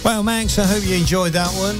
Well, Max, I hope you enjoyed that one.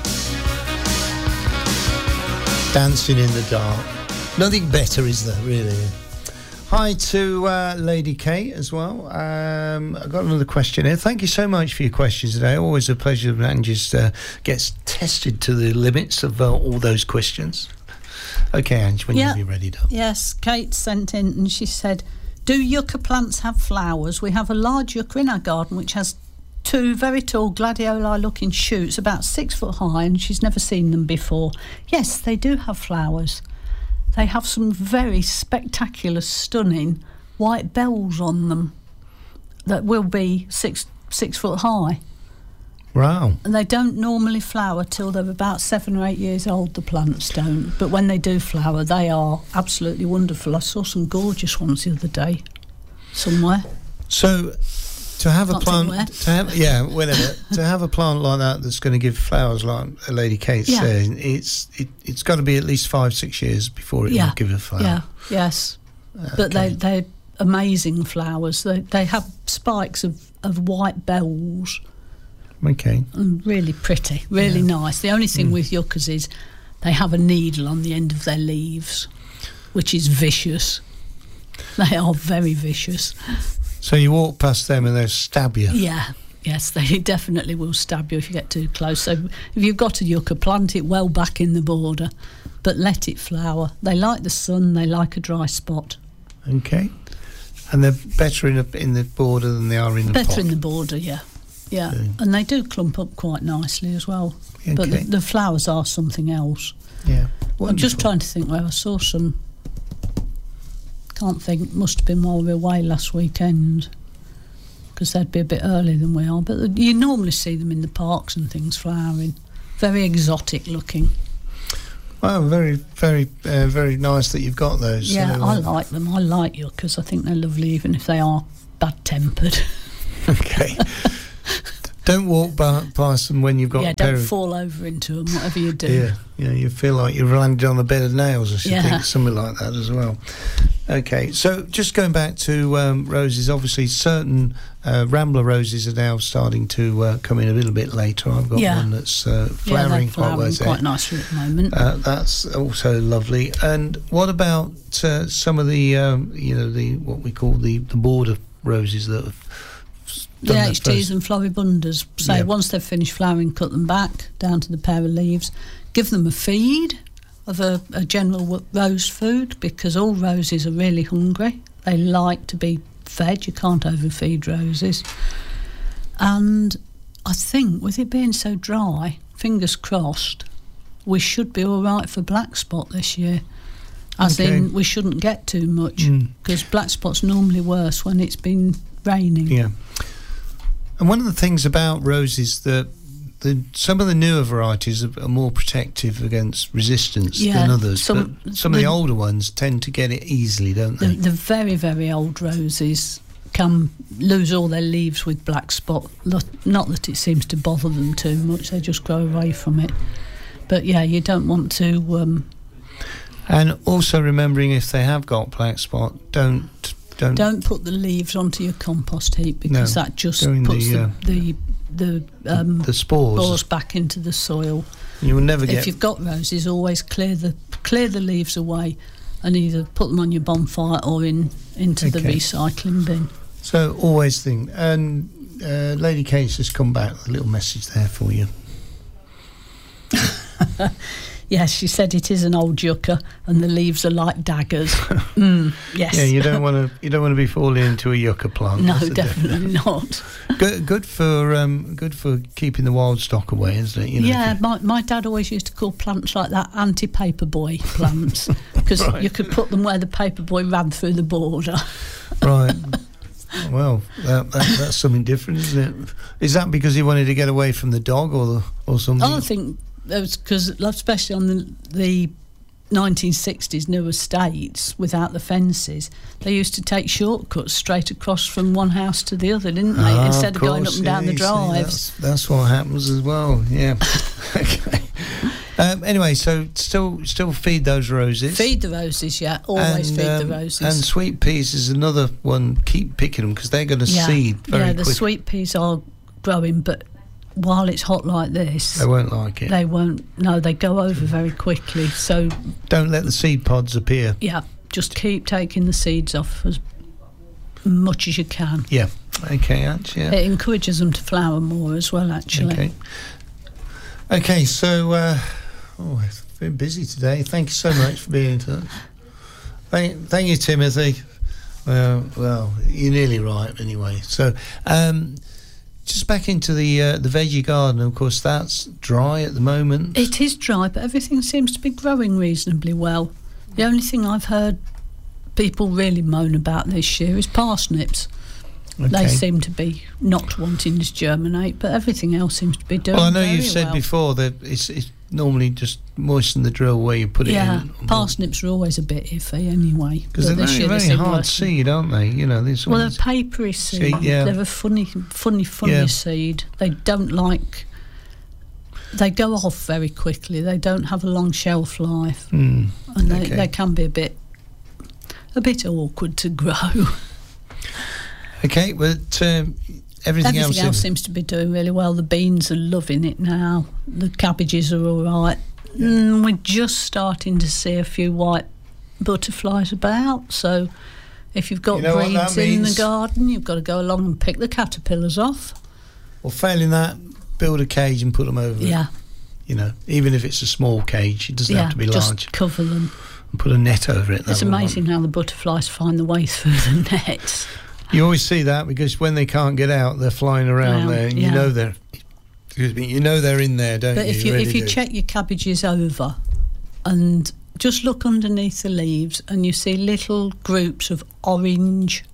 Dancing in the dark. Nothing better, is there, really? Hi to Lady Kate as well. I've got another question here. Thank you so much for your questions today. Always a pleasure when Ange gets tested to the limits of all those questions. Okay, Ange, when you'll be ready to. Yes, Kate sent in and she said, do yucca plants have flowers? We have a large yucca in our garden which has 2 very tall gladioli-looking shoots about 6 foot high, and she's never seen them before. Yes, they do have flowers. They have some very spectacular, stunning white bells on them that will be 6 foot high. Wow. And they don't normally flower till they're about 7 or 8 years old, the plants don't. But when they do flower, they are absolutely wonderful. I saw some gorgeous ones the other day somewhere. So to have a plant, to have a plant like that that's going to give flowers, like Lady Kate saying, it's got to be at least 5-6 years before it will give a flower. Yeah, yes. But they're amazing flowers. They have spikes of white bells. Okay. And really pretty, really nice. The only thing with yuccas is they have a needle on the end of their leaves, which is vicious. They are very vicious. So you walk past them and they'll stab you? Yeah, yes, they definitely will stab you if you get too close. So if you've got a yucca, plant it well back in the border, but let it flower. They like the sun, they like a dry spot. Okay. And they're better in the border than they are in the pot? Better in the border, yeah. Yeah, and they do clump up quite nicely as well. Okay. But the flowers are something else. Yeah. Wonderful. I'm just trying to think where I saw some. Can't think. Must have been while we were away last weekend, because they'd be a bit earlier than we are. But you normally see them in the parks and things flowering. Very exotic looking. Well, very, very, very nice that you've got those. Yeah, I like them. I like yuccas. I think they're lovely, even if they are bad-tempered. Okay. Don't walk past them when you've got a pair don't of... fall over into them, whatever you do. Yeah, you feel like you've landed on a bed of nails, I should think, something like that as well. Okay, so just going back to roses, obviously certain Rambler roses are now starting to come in a little bit later. I've got one that's flowering quite well. Quite nicely at the moment. That's also lovely. And what about some of the, the what we call the border roses that have... The HTs and floribundas. So once they've finished flowering, cut them back down to the pair of leaves. Give them a feed of a general rose food, because all roses are really hungry. They like to be fed. You can't overfeed roses. And I think with it being so dry, fingers crossed, we should be all right for black spot this year. As in, we shouldn't get too much, because black spot's normally worse when it's been raining. Yeah. And one of the things about roses that some of the newer varieties are more protective against resistance than others. But some of the older ones tend to get it easily, don't they? The very, very old roses can lose all their leaves with black spot. Not that it seems to bother them too much, they just grow away from it. But yeah, you don't want to... And also remembering, if they have got black spot, don't put the leaves onto your compost heap, because that just puts the spores back into the soil. You will never get... If you've got roses, always clear the leaves away, and either put them on your bonfire or into the recycling bin. So always think. And Lady Kate's just come back with a little message there for you. Yes, she said it is an old yucca, and the leaves are like daggers. Yes. Yeah, you don't want to be falling into a yucca plant. No, definitely not. Good for keeping the wild stock away, isn't it? My dad always used to call plants like that anti-paperboy plants, because you could put them where the paperboy ran through the border. Right. Well, that's something different, isn't it? Is that because he wanted to get away from the dog or something? I think it was because, especially on the 1960s new estates without the fences, they used to take shortcuts straight across from one house to the other, didn't they? Instead of going up and down the drives. That's what happens as well. Yeah. Okay. Anyway, so still feed those roses. Feed the roses, yeah. Always feed the roses. And sweet peas is another one. Keep picking them, because they're going to seed very quickly. The sweet peas are growing, but while it's hot like this, they won't like it. They won't. No, they go over very quickly. So don't let the seed pods appear. Yeah, just keep taking the seeds off as much as you can. Yeah. Okay, actually. Yeah. It encourages them to flower more as well, actually. Okay, so it's been busy today. Thank you so much for being in touch. Thank you, Timothy. Well, you're nearly right anyway. So, just back into the veggie garden. Of course, that's dry at the moment. It is dry, but everything seems to be growing reasonably well. The only thing I've heard people really moan about this year is parsnips. Okay. They seem to be not wanting to germinate, but everything else seems to be doing well. I know you've said before that it's normally just moisten the drill where you put it in. Yeah, parsnips are always a bit iffy anyway. Because they're very hard seed, aren't they? You know, they're papery seed. Yeah. They're a funny seed. They don't like... They go off very quickly. They don't have a long shelf life. And they can be a bit awkward to grow. Okay, but everything else seems to be doing really well. The beans are loving it now. The cabbages are all right. We're just starting to see a few white butterflies about. So if you've got breeds in the garden, you've got to go along and pick the caterpillars off. Well, failing that, build a cage and put them over it. Yeah. You know, even if it's a small cage, it doesn't have to be large. Just cover them. And put a net over it. It's amazing how the butterflies find the way through the nets. You always see that because when they can't get out, they're flying around there, and you know they're in there, don't you? But if you check your cabbages over and just look underneath the leaves, and you see little groups of orange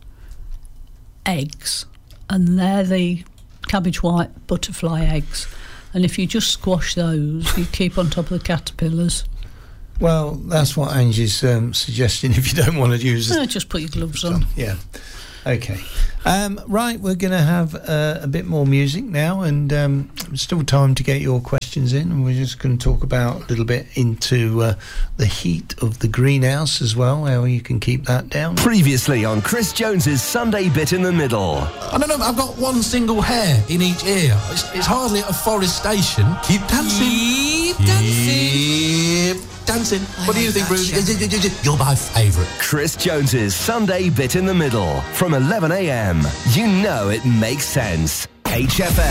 eggs, and they're the cabbage white butterfly eggs. And if you just squash those, you keep on top of the caterpillars. Well, that's what Angie's suggesting. If you don't want to use it, just put your gloves on. Yeah. Okay. Right, we're going to have a bit more music now, and still time to get your questions in, and we're just going to talk about a little bit into the heat of the greenhouse as well, how you can keep that down. Previously on Chris Jones's Sunday Bit in the Middle. I don't know, I've got one single hair in each ear. It's hardly a forestation. Keep dancing. Keep dancing. What do you think, Bruce? You're my favourite. Chris Jones's Sunday Bit in the Middle from 11 a.m. You know it makes sense. HFM.